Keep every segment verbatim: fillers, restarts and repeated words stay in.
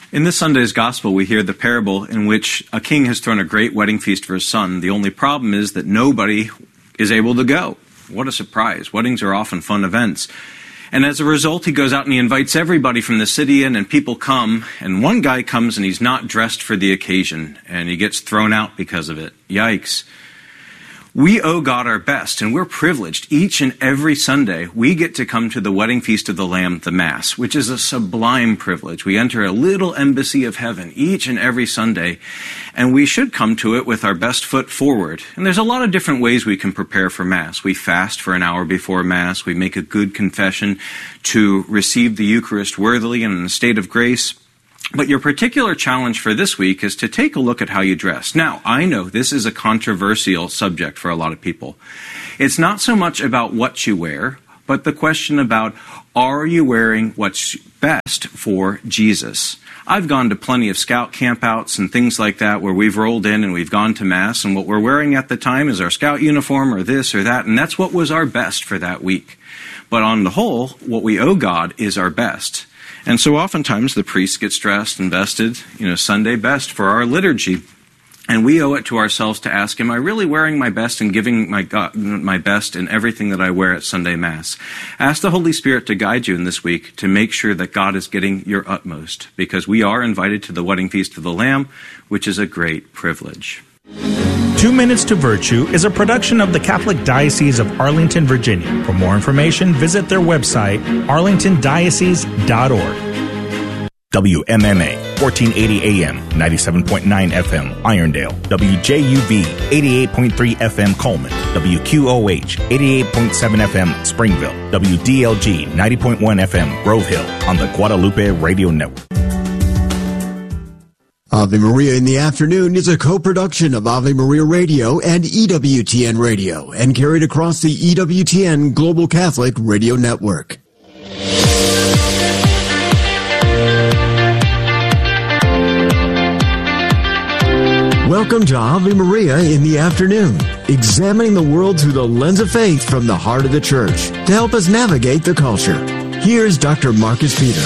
In this Sunday's Gospel, we hear the parable in which a king has thrown a great wedding feast for his son. The only problem is that nobody is able to go. What a surprise. Weddings are often fun events. And as a result, he goes out and he invites everybody from the city in, and people come, and one guy comes and he's not dressed for the occasion, and he gets thrown out because of it. Yikes. We owe God our best, and we're privileged. Each and every Sunday, we get to come to the wedding feast of the Lamb, the Mass, which is a sublime privilege. We enter a little embassy of heaven each and every Sunday, and we should come to it with our best foot forward. And there's a lot of different ways we can prepare for Mass. We fast for an hour before Mass. We make a good confession to receive the Eucharist worthily and in a state of grace. But your particular challenge for this week is to take a look at how you dress. Now, I know this is a controversial subject for a lot of people. It's not so much about what you wear, but the question about, are you wearing what's best for Jesus? I've gone to plenty of scout campouts and things like that where we've rolled in and we've gone to Mass, and what we're wearing at the time is our scout uniform or this or that, and that's what was our best for that week. But on the whole, what we owe God is our best. And so oftentimes the priest gets dressed and vested, you know, Sunday best for our liturgy. And we owe it to ourselves to ask, am I really wearing my best and giving my God, my best in everything that I wear at Sunday Mass? Ask the Holy Spirit to guide you in this week to make sure that God is getting your utmost, because we are invited to the wedding feast of the Lamb, which is a great privilege. Two Minutes to Virtue is a production of the Catholic Diocese of Arlington, Virginia. For more information, visit their website, arlington diocese dot org. W M M A, fourteen eighty A M, ninety-seven point nine F M, Irondale. W J U V, eighty-eight point three F M, Coleman. W Q O H, eighty-eight point seven F M, Springville. W D L G, ninety point one F M, Grove Hill, on the Guadalupe Radio Network. Ave Maria in the Afternoon is a co-production of Ave Maria Radio and E W T N Radio, and carried across the E W T N Global Catholic Radio Network. Welcome to Ave Maria in the Afternoon, examining the world through the lens of faith from the heart of the Church to help us navigate the culture. Here's Doctor Marcus Peter.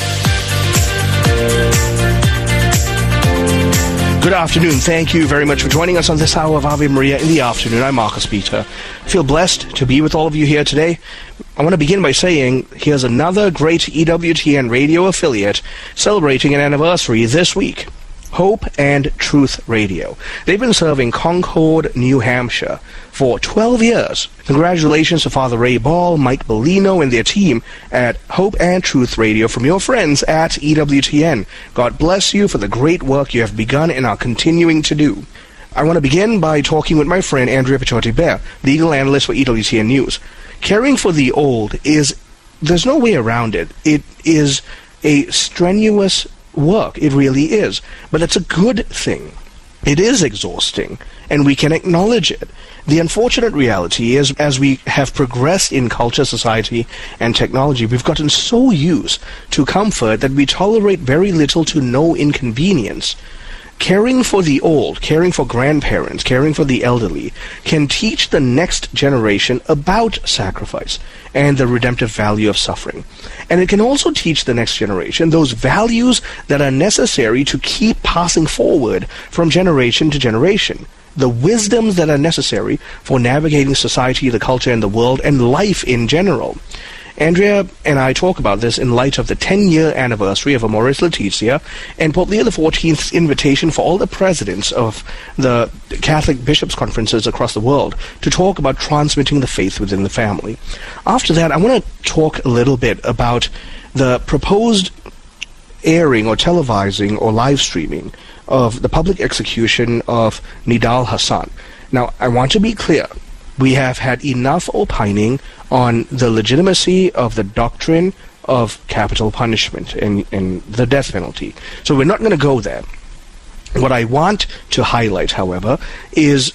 Good afternoon. Thank you very much for joining us on this hour of Ave Maria in the Afternoon. I'm Marcus Peter. I feel blessed to be with all of you here today. I want to begin by saying here's another great E W T N radio affiliate celebrating an anniversary this week. Hope and Truth Radio. They've been serving Concord, New Hampshire for twelve years. Congratulations to Father Ray Ball, Mike Bellino, and their team at Hope and Truth Radio from your friends at E W T N. God bless you for the great work you have begun and are continuing to do. I want to begin by talking with my friend Andrea Picciotti-Bear, legal analyst for E W T N News. Caring for the old is, there's no way around it. It is a strenuous work. It really is. But it's a good thing. It is exhausting, and we can acknowledge it. The unfortunate reality is, as we have progressed in culture, society, and technology, we've gotten so used to comfort that we tolerate very little to no inconvenience. Caring for the old, caring for grandparents, caring for the elderly can teach the next generation about sacrifice and the redemptive value of suffering. And it can also teach the next generation those values that are necessary to keep passing forward from generation to generation. The wisdoms that are necessary for navigating society, the culture, and the world, and life in general. Andrea and I talk about this in light of the ten-year anniversary of Amoris Laetitia and Pope Leo the fourteenth's invitation for all the presidents of the Catholic bishops' conferences across the world to talk about transmitting the faith within the family. After that, I want to talk a little bit about the proposed airing or televising or live streaming of the public execution of Nidal Hasan. Now, I want to be clear. We have had enough opining on the legitimacy of the doctrine of capital punishment and, and the death penalty. So we're not going to go there. What I want to highlight, however, is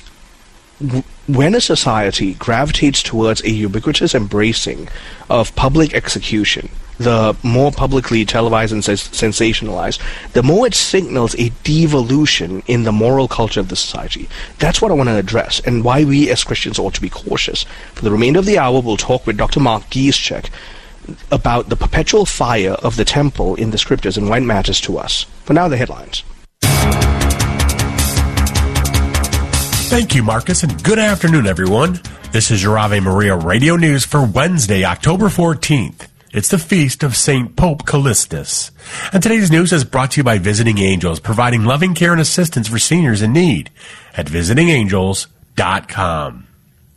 w- when a society gravitates towards a ubiquitous embracing of public execution, the more publicly televised and sens- sensationalized, the more it signals a devolution in the moral culture of the society. That's what I want to address, and why we as Christians ought to be cautious. For the remainder of the hour, we'll talk with Doctor Mark Gieschek, about the perpetual fire of the temple in the scriptures and why it matters to us. For now, the headlines. Thank you, Marcus, and good afternoon, everyone. This is your Ave Maria Radio News for Wednesday, October fourteenth. It's the feast of Saint Pope Callistus. And today's news is brought to you by Visiting Angels, providing loving care and assistance for seniors in need at visiting angels dot com.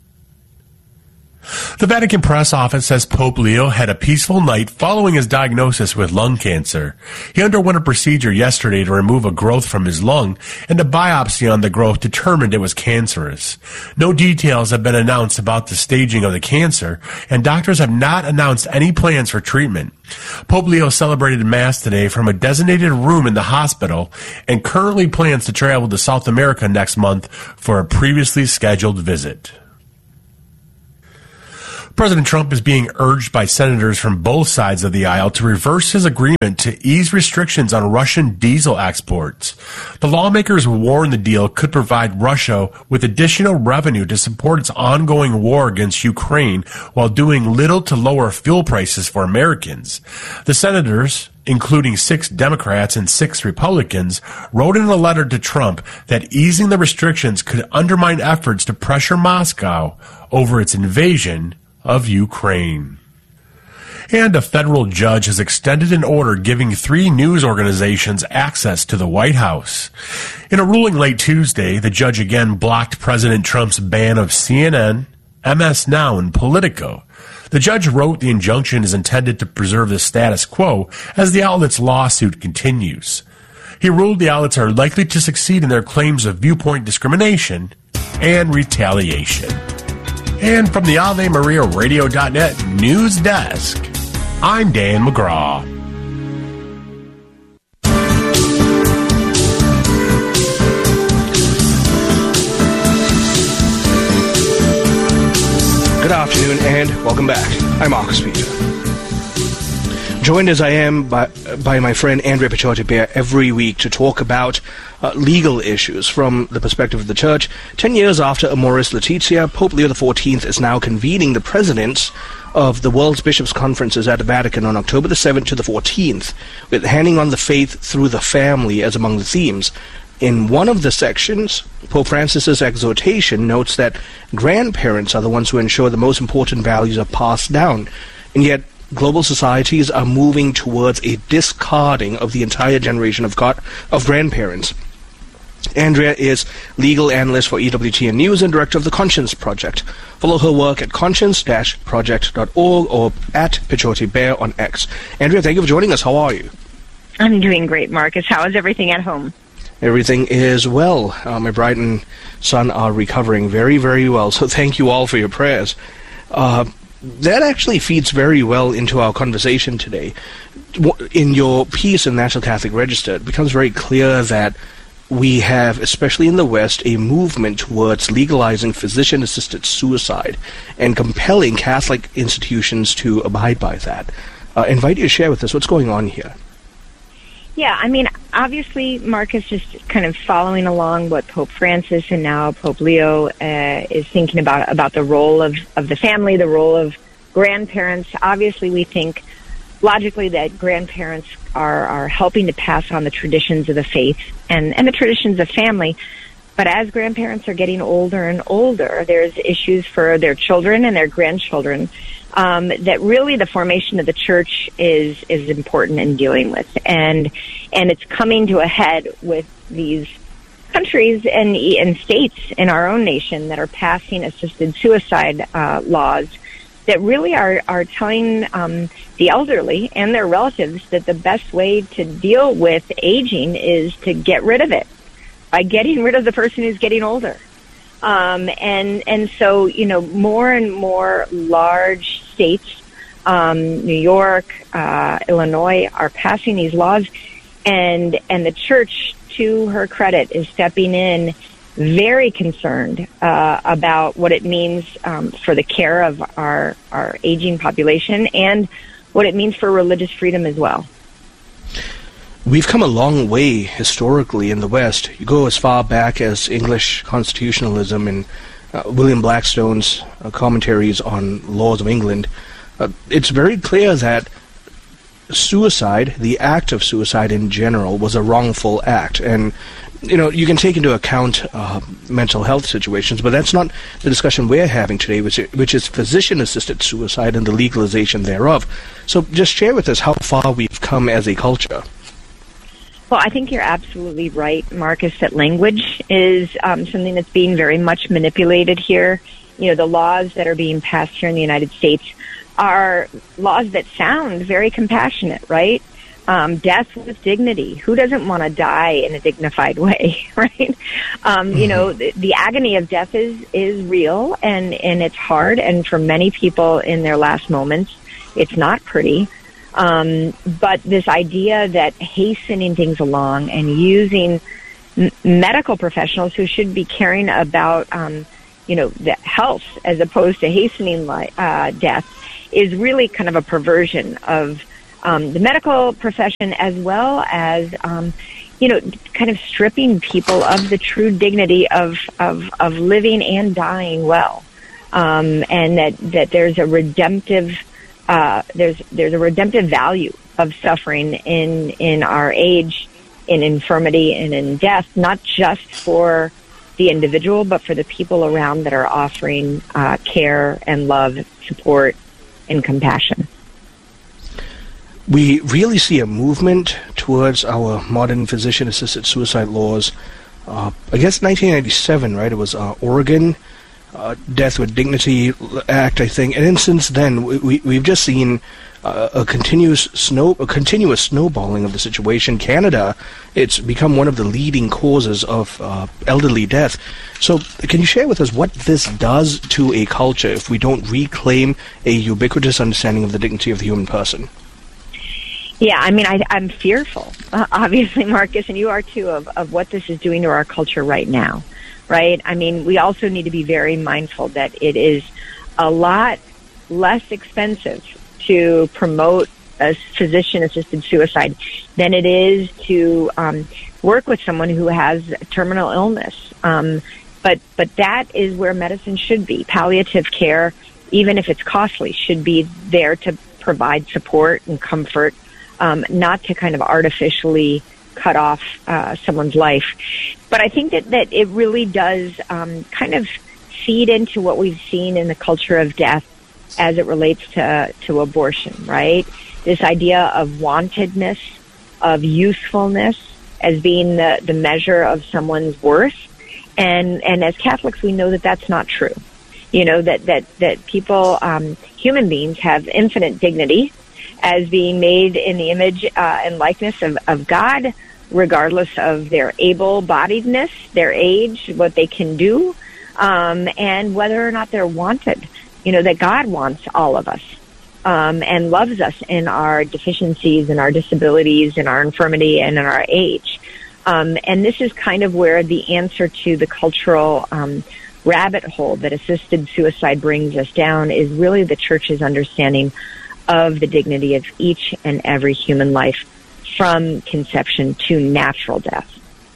The Vatican press office says Pope Leo had a peaceful night following his diagnosis with lung cancer. He underwent a procedure yesterday to remove a growth from his lung, and a biopsy on the growth determined it was cancerous. No details have been announced about the staging of the cancer, and doctors have not announced any plans for treatment. Pope Leo celebrated Mass today from a designated room in the hospital and currently plans to travel to South America next month for a previously scheduled visit. President Trump is being urged by senators from both sides of the aisle to reverse his agreement to ease restrictions on Russian diesel exports. The lawmakers warn the deal could provide Russia with additional revenue to support its ongoing war against Ukraine while doing little to lower fuel prices for Americans. The senators, including six Democrats and six Republicans, wrote in a letter to Trump that easing the restrictions could undermine efforts to pressure Moscow over its invasion of Ukraine. And a federal judge has extended an order giving three news organizations access to the White House. In a ruling late Tuesday, the judge again blocked President Trump's ban of C N N, M S Now, and Politico. The judge wrote the injunction is intended to preserve the status quo as the outlet's lawsuit continues. He ruled the outlets are likely to succeed in their claims of viewpoint discrimination and retaliation. And from the Ave Maria Radio dot net news desk, I'm Dan McGraw. Good afternoon and welcome back. I'm Marcus Peter. Joined as I am by, by my friend Andrea Picciotti-Bear every week to talk about uh, legal issues from the perspective of the Church. Ten years after Amoris Laetitia, Pope Leo the fourteenth is now convening the presidents of the World's Bishops' Conferences at the Vatican on October the seventh to the fourteenth, with handing on the faith through the family as among the themes. In one of the sections, Pope Francis's exhortation notes that grandparents are the ones who ensure the most important values are passed down, and yet global societies are moving towards a discarding of the entire generation of God, of grandparents. Andrea is legal analyst for E W T N News and director of the Conscience Project. Follow her work at conscience dash project dot org or at Picciotti Bear on X. Andrea, thank you for joining us. How are you? I'm doing great, Marcus. How is everything at home? Everything is well. Uh, my bride and son are recovering very, very well, so thank you all for your prayers. Uh, That actually feeds very well into our conversation today. In your piece in National Catholic Register, it becomes very clear that we have, especially in the West, a movement towards legalizing physician-assisted suicide and compelling Catholic institutions to abide by that. Uh, I invite you to share with us what's going on here. Yeah, I mean, obviously, Marcus, just kind of following along what Pope Francis and now Pope Leo uh, is thinking about, about the role of, of the family, the role of grandparents. Obviously, we think logically that grandparents are, are helping to pass on the traditions of the faith and, and the traditions of family. But as grandparents are getting older and older, there's issues for their children and their grandchildren Um, that really the formation of the church is is important in dealing with, and and it's coming to a head with these countries and and states in our own nation that are passing assisted suicide uh, laws that really are are telling um, the elderly and their relatives that the best way to deal with aging is to get rid of it by getting rid of the person who's getting older. Um, and, and so, you know, more and more large states, um, New York, uh, Illinois are passing these laws, and, and the church, to her credit, is stepping in very concerned, uh, about what it means, um, for the care of our, our aging population and what it means for religious freedom as well. We've come a long way historically in the West. You go as far back as English constitutionalism and uh, William Blackstone's uh, commentaries on laws of England. uh, it's very clear that suicide, the act of suicide in general, was a wrongful act. And, you know, you can take into account uh, mental health situations, but that's not the discussion we're having today, which, which is physician-assisted suicide and the legalization thereof. So just share with us how far we've come as a culture. Well, I think you're absolutely right, Marcus, that language is um, something that's being very much manipulated here. You know, the laws that are being passed here in the United States are laws that sound very compassionate, right? Um, death with dignity. Who doesn't want to die in a dignified way, right? Um, mm-hmm. You know, the, the agony of death is, is real, and, and it's hard, and for many people in their last moments, it's not pretty. Um, but this idea that hastening things along and using m- medical professionals who should be caring about, um, you know, the health as opposed to hastening li- uh, death is really kind of a perversion of um, the medical profession, as well as, um, you know, kind of stripping people of the true dignity of, of, of living and dying well. Um, and that, that there's a redemptive Uh, there's there's a redemptive value of suffering in in our age, in infirmity, and in death, not just for the individual, but for the people around that are offering uh, care and love, support, and compassion. We really see a movement towards our modern physician-assisted suicide laws. Uh, I guess nineteen ninety-seven, right? It was uh, Oregon. Uh, Death with Dignity Act, I think, and then since then we, we've just seen uh, a continuous snow, a continuous snowballing of the situation. Canada, it's become one of the leading causes of uh, elderly death. So, can you share with us what this does to a culture if we don't reclaim a ubiquitous understanding of the dignity of the human person? Yeah, I mean, I, I'm fearful, uh, obviously, Marcus, and you are too, of, of what this is doing to our culture right now. Right? I mean, we also need to be very mindful that it is a lot less expensive to promote a physician-assisted suicide than it is to um, work with someone who has terminal illness. Um, but but that is where medicine should be. Palliative care, even if it's costly, should be there to provide support and comfort, um, not to kind of artificially cut off uh, someone's life. But I think that, that it really does um, kind of feed into what we've seen in the culture of death as it relates to, to abortion, right? This idea of wantedness, of usefulness as being the, the measure of someone's worth. And, and as Catholics, we know that that's not true. You know, that, that, that people, um, human beings have infinite dignity as being made in the image uh, and likeness of, of God, regardless of their able-bodiedness, their age, what they can do, um, and whether or not they're wanted. You know, that God wants all of us um, and loves us in our deficiencies and our disabilities and our infirmity and in our age. Um, and this is kind of where the answer to the cultural um, rabbit hole that assisted suicide brings us down is really the Church's understanding of the dignity of each and every human life, from conception to natural death.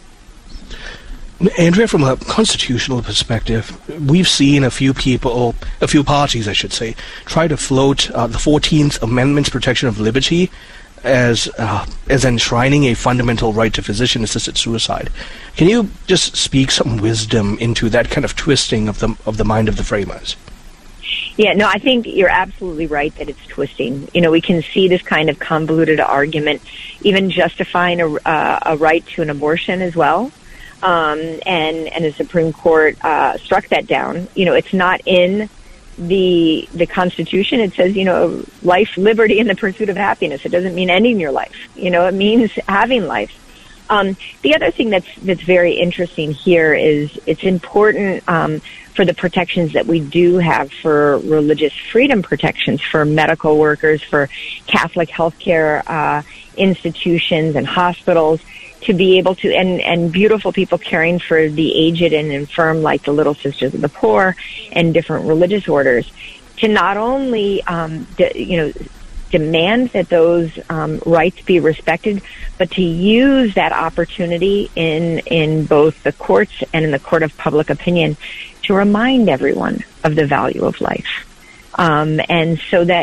Andrea, from a constitutional perspective, we've seen a few people, a few parties, I should say, try to float uh, the fourteenth Amendment's protection of liberty as uh, as enshrining a fundamental right to physician-assisted suicide. Can you just speak some wisdom into that kind of twisting of the of the mind of the framers? Yeah, no, I think you're absolutely right that it's twisting. You know, we can see this kind of convoluted argument even justifying a, uh, a right to an abortion as well. Um, and, and the Supreme Court uh, struck that down. You know, it's not in the the Constitution. It says, you know, life, liberty, and the pursuit of happiness. It doesn't mean ending your life. You know, it means having life. Um, the other thing that's that's very interesting here is it's important um, for the protections that we do have for religious freedom protections for medical workers, for Catholic healthcare uh, institutions and hospitals, to be able to, and, and beautiful people caring for the aged and infirm, like the Little Sisters of the Poor and different religious orders, to not only, um, de, you know, demand that those um, rights be respected, but to use that opportunity in in both the courts and in the court of public opinion to remind everyone of the value of life. Um, and so that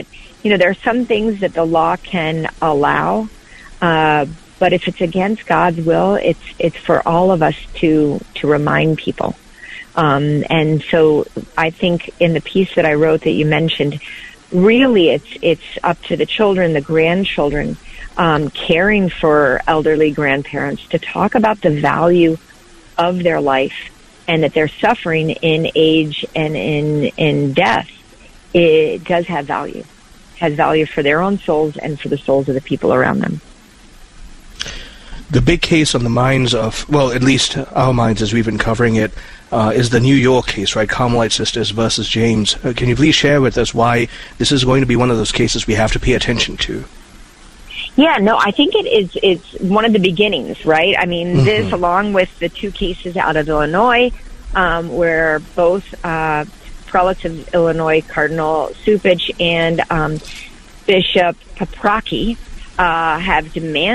you know, there are some things that the law can allow, uh, but if it's against God's will, it's it's for all of us to to remind people. Um, and so I think in the piece that I wrote that you mentioned, really it's it's up to the children, the grandchildren, um, caring for elderly grandparents to talk about the value of their life and that their suffering in age and in in death, it does have value, has value for their own souls and for the souls of the people around them. The big case on the minds of, well, at least our minds as we've been covering it, uh, is the New York case, right? Carmelite Sisters versus James. Uh, can you please share with us why this is going to be one of those cases we have to pay attention to? Yeah, no, I think it is it's one of the beginnings, right? I mean, mm-hmm. this, along with the two cases out of Illinois, um, where both uh, prelates of Illinois, Cardinal Cupich and um, Bishop Paprocki, uh, have demanded